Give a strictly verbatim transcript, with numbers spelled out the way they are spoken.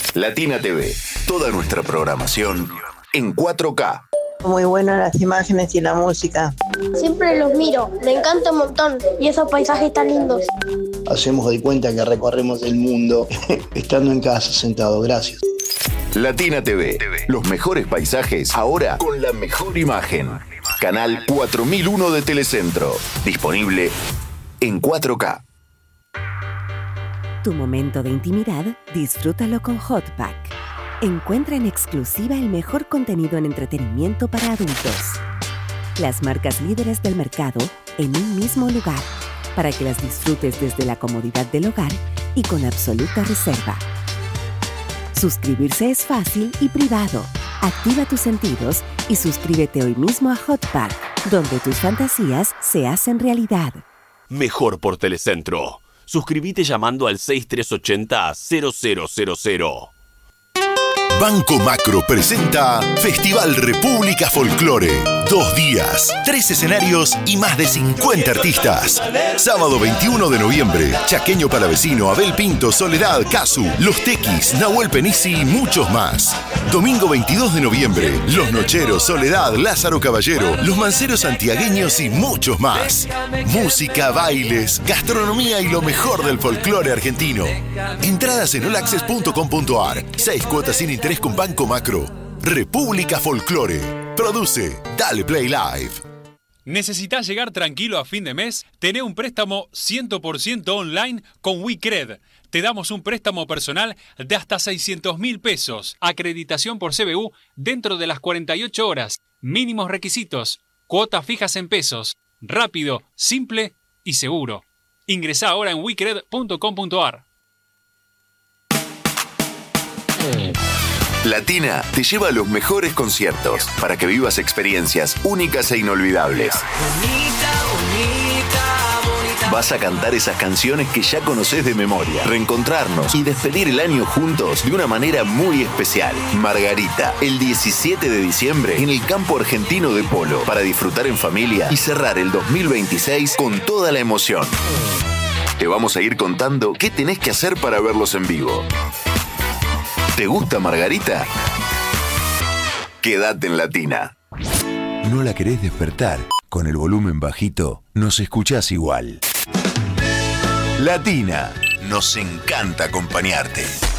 Latina T V, toda nuestra programación en cuatro K. Muy buenas las imágenes y la música. Siempre los miro, me encanta un montón y esos paisajes tan lindos. Hacemos de cuenta que recorremos el mundo estando en casa sentado. Gracias. Latina T V, los mejores paisajes ahora con la mejor imagen. Canal cuatro mil uno de Telecentro, disponible en cuatro K. Tu momento de intimidad, disfrútalo con Hotpack. Encuentra en exclusiva el mejor contenido en entretenimiento para adultos. Las marcas líderes del mercado en un mismo lugar, para que las disfrutes desde la comodidad del hogar y con absoluta reserva. Suscribirse es fácil y privado. Activa tus sentidos y suscríbete hoy mismo a Hotpack, donde tus fantasías se hacen realidad. Mejor por Telecentro. Suscríbete llamando al seis tres ocho cero cero cero cero cero. Banco Macro presenta Festival República Folklore. Dos días, tres escenarios y más de cincuenta artistas. Sábado veintiuno de noviembre, Chaqueño Palavecino, Abel Pinto, Soledad, Casu, Los Tequis, Nahuel Penisi y muchos más. Domingo veintidós de noviembre, Los Nocheros, Soledad, Lázaro Caballero, Los Manceros Santiagueños y muchos más. Música, bailes, gastronomía y lo mejor del folclore argentino. Entradas en all access punto com punto a r. Seis cuotas sin interés con Banco Macro. República Folklore. Produce Dale Play Live. ¿Necesitas llegar tranquilo a fin de mes? Tené un préstamo cien por ciento online con WeCred. Te damos un préstamo personal de hasta seiscientos mil pesos. Acreditación por C B U dentro de las cuarenta y ocho horas. Mínimos requisitos. Cuotas fijas en pesos. Rápido, simple y seguro. Ingresá ahora en wecred punto com punto a r. Latina te lleva a los mejores conciertos para que vivas experiencias únicas e inolvidables. Vas a cantar esas canciones que ya conoces de memoria, reencontrarnos y despedir el año juntos de una manera muy especial. Margarita, el diecisiete de diciembre en el campo argentino de polo, para disfrutar en familia y cerrar el dos mil veintiséis con toda la emoción. Te vamos a ir contando qué tenés que hacer para verlos en vivo. ¿Te gusta Margarita? Quédate en Latina. ¿No la querés despertar? Con el volumen bajito, nos escuchás igual. Latina. Nos encanta acompañarte.